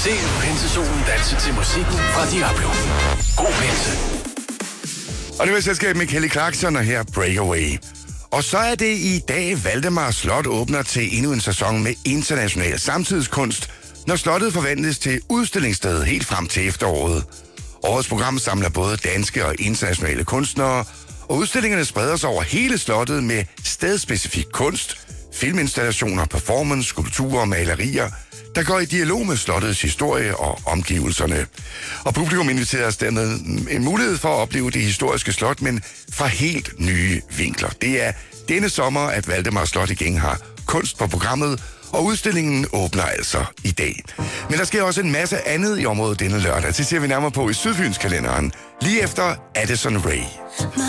Se pinsesolen danse til musikken fra Diablo. God pinse. Og det var selskabet med Kelly Clarkson og her Breakaway. Og så er det i dag, Valdemar Slot åbner til endnu en sæson med international samtidskunst, når slottet forvandles til udstillingssted helt frem til efteråret. Årets program samler både danske og internationale kunstnere, og udstillingerne spreder sig over hele slottet med stedspecifik kunst, filminstallationer, performance, skulpturer og malerier, der går i dialog med slottets historie og omgivelserne. Og publikum inviteres dermed en mulighed for at opleve det historiske slot, men fra helt nye vinkler. Det er denne sommer, at Valdemar Slot igen har kunst på programmet, og udstillingen åbner altså i dag. Men der sker også en masse andet i området denne lørdag. Det ser vi nærmere på i Sydfynskalenderen, lige efter Addison Rae.